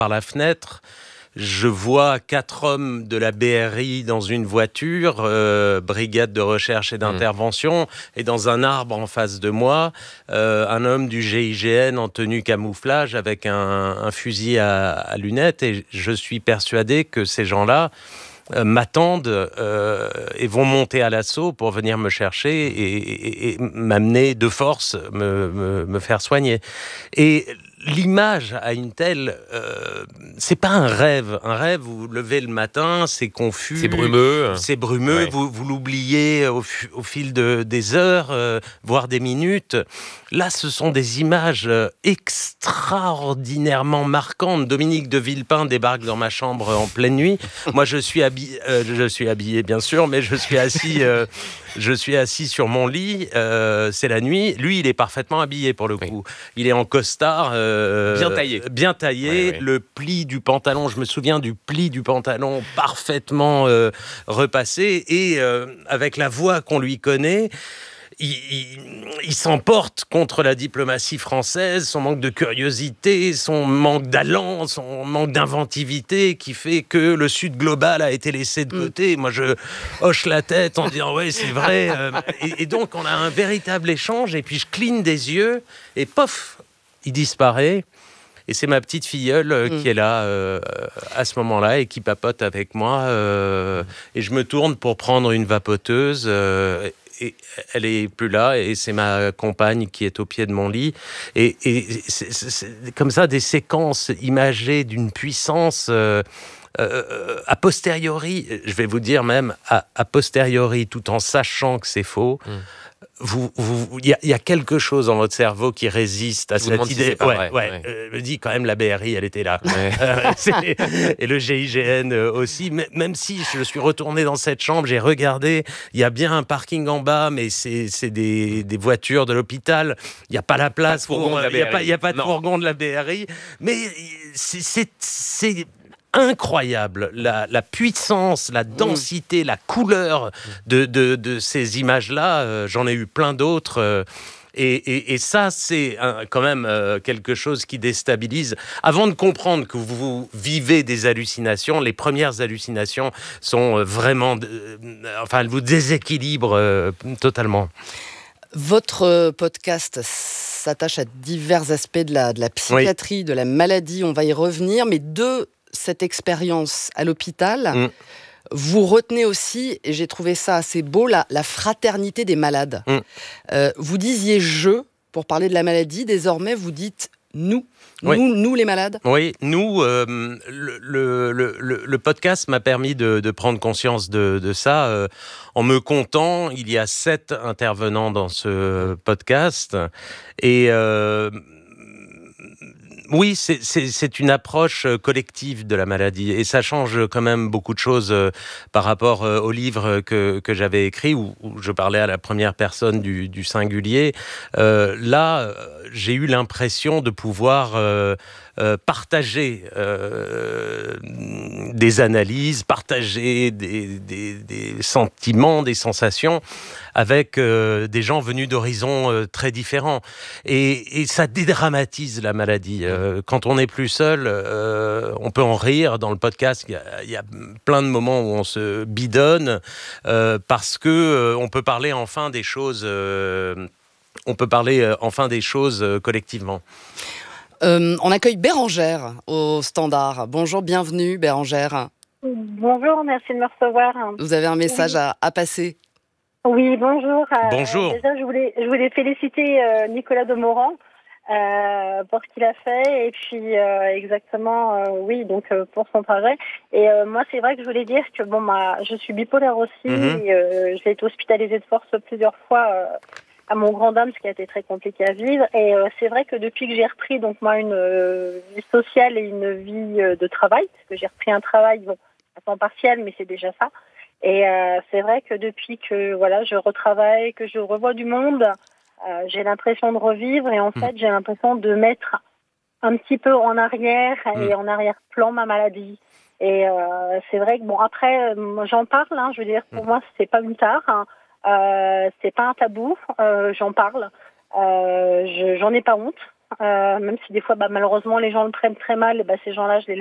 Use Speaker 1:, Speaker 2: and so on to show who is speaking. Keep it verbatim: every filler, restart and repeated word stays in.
Speaker 1: par la fenêtre, je vois quatre hommes de la B R I dans une voiture, euh, brigade de recherche et d'intervention, mmh. et dans un arbre en face de moi, euh, un homme du G I G N en tenue camouflage avec un, un fusil à, à lunettes. Et je suis persuadé que ces gens-là euh, m'attendent euh, et vont monter à l'assaut pour venir me chercher et, et, et m'amener de force, me, me, me faire soigner. Et l'image a une telle... Euh, c'est pas un rêve. Un rêve, vous vous levez le matin, c'est confus.
Speaker 2: C'est brumeux.
Speaker 1: C'est brumeux, ouais. vous, vous l'oubliez au, au fil de, des heures, euh, voire des minutes. Là, ce sont des images extraordinairement marquantes. Dominique de Villepin débarque dans ma chambre en pleine nuit. Moi, je suis habillé, euh, je suis habillé bien sûr, mais je suis assis... Euh, Je suis assis sur mon lit, euh, c'est la nuit. Lui, il est parfaitement habillé pour le coup. Oui. Il est en costard, euh,
Speaker 2: bien taillé,
Speaker 1: bien taillé. Oui, oui. Le pli du pantalon, je me souviens du pli du pantalon parfaitement euh, repassé et euh, avec la voix qu'on lui connaît. Il, il, il s'emporte contre la diplomatie française, son manque de curiosité, son manque d'allant, son manque d'inventivité qui fait que le Sud global a été laissé de côté. Mm. Moi, je hoche la tête en disant « ouais, c'est vrai ». Et, et donc, on a un véritable échange et puis je cligne des yeux et pof, il disparaît. Et c'est ma petite filleule euh, mmh. qui est là euh, à ce moment-là et qui papote avec moi. Euh, et je me tourne pour prendre une vapoteuse. Euh, et elle est plus là. Et c'est ma compagne qui est au pied de mon lit. Et, et c'est, c'est, c'est comme ça des séquences imagées d'une puissance... Euh, Euh, a posteriori, je vais vous dire même a, a posteriori, tout en sachant que c'est faux, mm. vous, vous, il y, y a quelque chose dans votre cerveau qui résiste à
Speaker 2: je
Speaker 1: cette idée.
Speaker 2: Si
Speaker 1: ouais,
Speaker 2: vrai,
Speaker 1: ouais.
Speaker 2: ouais.
Speaker 1: Euh, me dit quand même la B R I, elle était là. Ouais. Euh, et le G I G N aussi. Même si je suis retourné dans cette chambre, j'ai regardé. Il y a bien un parking en bas, mais c'est, c'est des, des voitures de l'hôpital. Il n'y a pas la place
Speaker 2: pas de
Speaker 1: pour. Il n'y a pas, il y a pas de
Speaker 2: non.
Speaker 1: fourgon de la B R I. Mais c'est, c'est, c'est incroyable, la, la puissance, la densité, mmh. la couleur de, de, de ces images-là. Euh, j'en ai eu plein d'autres. Euh, et, et, et ça, c'est un, quand même euh, quelque chose qui déstabilise. Avant de comprendre que vous, vous vivez des hallucinations, les premières hallucinations sont euh, vraiment... Euh, enfin, elles vous déséquilibrent euh, totalement.
Speaker 3: Votre podcast s'attache à divers aspects de la, de la psychiatrie, oui. de la maladie. On va y revenir, mais de cette expérience à l'hôpital, mmh. vous retenez aussi, et j'ai trouvé ça assez beau, la, la fraternité des malades. Mmh. Euh, vous disiez « je » pour parler de la maladie, désormais vous dites « nous ».
Speaker 1: Oui.
Speaker 3: Nous, nous, les malades.
Speaker 1: Oui, nous, euh, le, le, le, le podcast m'a permis de, de prendre conscience de, de ça. Euh, en me comptant, il y a sept intervenants dans ce podcast. Et... Euh, Oui, c'est, c'est, c'est une approche collective de la maladie et ça change quand même beaucoup de choses euh, par rapport euh, au livre que, que j'avais écrit où, où je parlais à la première personne du, du singulier. Euh, là, j'ai eu l'impression de pouvoir euh, euh, partager euh, des analyses, partager des, des, des sentiments, des sensations avec euh, des gens venus d'horizons euh, très différents. Et, et ça dédramatise la maladie. Euh, quand on n'est plus seul, euh, on peut en rire. Dans le podcast, il y a, il y a plein de moments où on se bidonne euh, parce que euh, on peut parler enfin des choses... Euh, on peut parler euh, enfin des choses euh, collectivement.
Speaker 3: Euh, on accueille Bérangère au standard. Bonjour, bienvenue Bérangère.
Speaker 4: Bonjour, merci de me recevoir.
Speaker 3: Vous avez un message oui. à, à passer.
Speaker 4: Oui, bonjour.
Speaker 1: Bonjour.
Speaker 4: Euh, déjà, je voulais, je voulais féliciter euh, Nicolas Demorand euh, pour ce qu'il a fait et puis euh, exactement, euh, oui, donc euh, pour son trajet. Et euh, moi, c'est vrai que je voulais dire que bon, ma, je suis bipolaire aussi. Mm-hmm. Et, euh, j'ai été hospitalisée de force plusieurs fois. Euh, à mon grand dam, ce qui a été très compliqué à vivre. Et euh, c'est vrai que depuis que j'ai repris donc moi une euh, vie sociale et une vie euh, de travail, parce que j'ai repris un travail bon, à temps partiel, mais c'est déjà ça. Et euh, c'est vrai que depuis que voilà, je retravaille, que je revois du monde, euh, j'ai l'impression de revivre et en mmh. fait, j'ai l'impression de mettre un petit peu en arrière mmh. et en arrière-plan ma maladie. Et euh, c'est vrai que bon après, euh, j'en parle. Hein, je veux dire, pour mmh. moi, c'est pas une tare. Hein. Euh, c'est pas un tabou, euh, j'en parle, euh, je, j'en ai pas honte, euh, même si des fois, bah, malheureusement, les gens le prennent très mal. Bah, ces gens-là, je les